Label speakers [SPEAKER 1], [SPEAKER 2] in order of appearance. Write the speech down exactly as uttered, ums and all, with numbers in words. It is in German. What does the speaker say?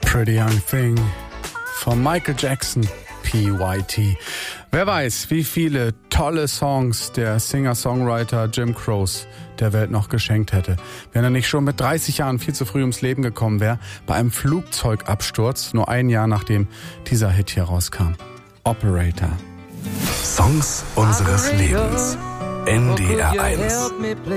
[SPEAKER 1] Pretty Young Thing von Michael Jackson, P Y T. Wer weiß, wie viele tolle Songs der Singer-Songwriter Jim Croce der Welt noch geschenkt hätte, wenn er nicht schon mit dreißig Jahren viel zu früh ums Leben gekommen wäre, bei einem Flugzeugabsturz, nur ein Jahr nachdem dieser Hit hier rauskam. Operator.
[SPEAKER 2] Songs unseres Lebens. N D R eins.